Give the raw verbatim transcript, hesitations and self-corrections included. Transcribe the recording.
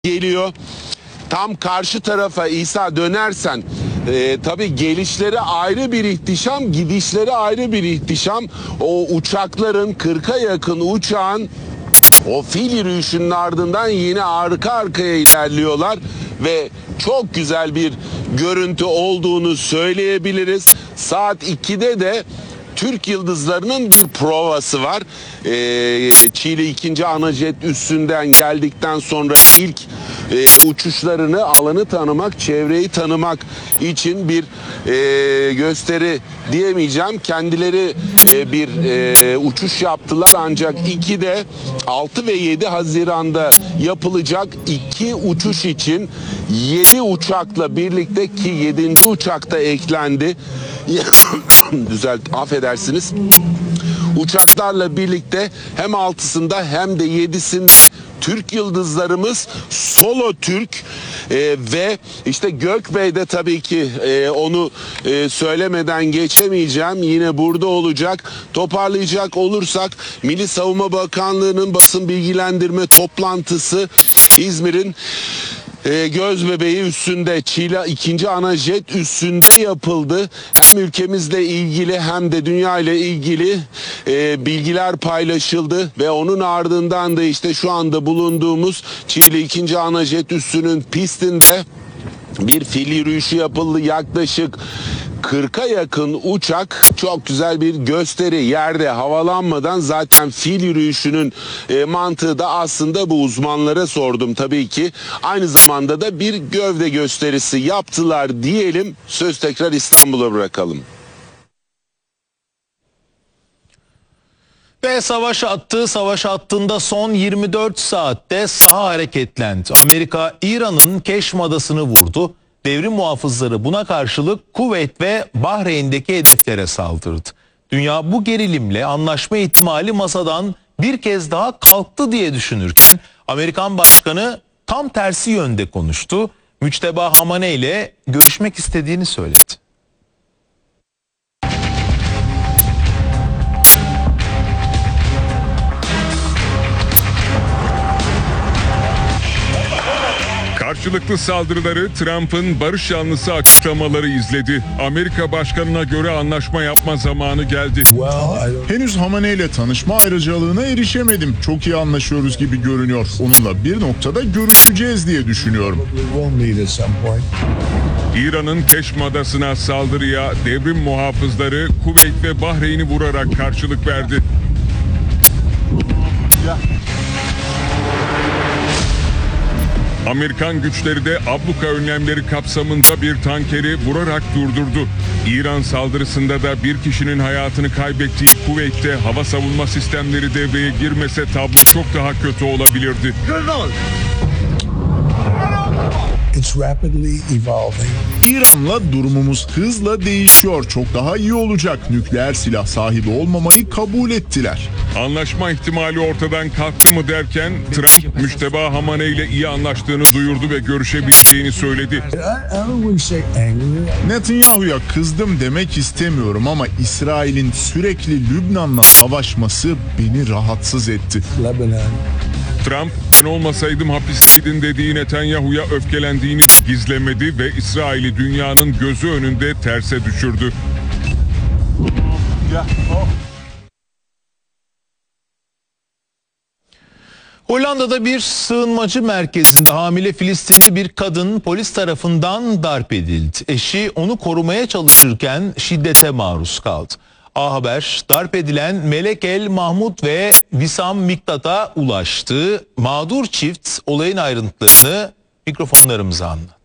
geliyor. Tam karşı tarafa İsa dönersen e, tabii gelişleri ayrı bir ihtişam, gidişleri ayrı bir ihtişam. O uçakların kırka yakın uçağın o fil yürüyüşünün ardından yine arka arkaya ilerliyorlar ve çok güzel bir görüntü olduğunu söyleyebiliriz. Saat ikide de Türk yıldızlarının bir provası var. Ee, Çiğli ikinci Anajet üssünden geldikten sonra ilk e, uçuşlarını, alanı tanımak, çevreyi tanımak için bir e, gösteri diyemeyeceğim. Kendileri e, bir e, uçuş yaptılar ancak ikide altı ve yedi Haziran'da yapılacak iki uçuş için yedi uçakla birlikte, ki yedinci uçakta eklendi. Düzelt, affedersiniz. Uçaklarla birlikte hem altısında hem de yedisinde Türk yıldızlarımız solo Türk e, ve işte Gökbey'de tabii ki e, onu e, söylemeden geçemeyeceğim. Yine burada olacak. Toparlayacak olursak Milli Savunma Bakanlığı'nın basın bilgilendirme toplantısı İzmir'in E, Gözbebeği üssünde, Çiğli ikinci Anajet üssünde yapıldı. Hem ülkemizle ilgili hem de dünya ile ilgili e, bilgiler paylaşıldı ve onun ardından da işte şu anda bulunduğumuz Çiğli ikinci Anajet üssünün pistinde bir fil yürüyüşü yapıldı. Yaklaşık kırka yakın uçak, çok güzel bir gösteri, yerde havalanmadan. Zaten fil yürüyüşünün e, mantığı da aslında bu, uzmanlara sordum tabii ki. Aynı zamanda da bir gövde gösterisi yaptılar diyelim. Söz tekrar İstanbul'a bırakalım. Ve savaş attı. Savaş hattında son yirmi dört saatte saha hareketlendi. Amerika İran'ın Keşm adasını vurdu. Devrim muhafızları buna karşılık Kuveyt ve Bahreyn'deki hedeflere saldırdı. Dünya bu gerilimle anlaşma ihtimali masadan bir kez daha kalktı diye düşünürken Amerikan Başkanı tam tersi yönde konuştu. Müçteba Hamaney ile görüşmek istediğini söyledi. Karşılıklı saldırıları Trump'ın barış yanlısı açıklamaları izledi. Amerika Başkanı'na göre anlaşma yapma zamanı geldi. Henüz Hamaney ile tanışma ayrıcalığına erişemedim. Çok iyi anlaşıyoruz gibi görünüyor. Onunla bir noktada görüşeceğiz diye düşünüyorum. İran'ın Keşm adasına saldırıya devrim muhafızları Kuveyt ve Bahreyn'i vurarak karşılık verdi. Amerikan güçleri de abluka önlemleri kapsamında bir tankeri vurarak durdurdu. İran saldırısında da bir kişinin hayatını kaybettiği Kuveyt'te hava savunma sistemleri devreye girmese tablo çok daha kötü olabilirdi. It's rapidly evolving. İran'la durumumuz hızla değişiyor. Çok daha iyi olacak. Nükleer silah sahibi olmamayı kabul ettiler. Anlaşma ihtimali ortadan kalktı mı derken Trump Müçteba Hamaney ile iyi anlaştığını duyurdu ve görüşebileceğini söyledi. Netanyahu'ya kızdım demek istemiyorum ama İsrail'in sürekli Lübnan'la savaşması beni rahatsız etti. Trump, ben olmasaydım hapisteydin dediği Netanyahu'ya öfkelendiğini gizlemedi ve İsrail'i dünyanın gözü önünde terse düşürdü. Hollanda'da bir sığınmacı merkezinde hamile Filistinli bir kadın polis tarafından darp edildi. Eşi onu korumaya çalışırken şiddete maruz kaldı. A Haber darp edilen Melek El Mahmut ve Visam Miktat'a ulaştı. Mağdur çift olayın ayrıntılarını mikrofonlarımıza anlattı.